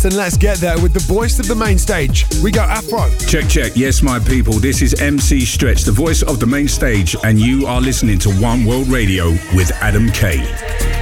And let's get there with the voice of the main stage. We go Afro. Check. Yes, my people. This is MC Stretch, the voice of the main stage, and you are listening to One World Radio with Adam K.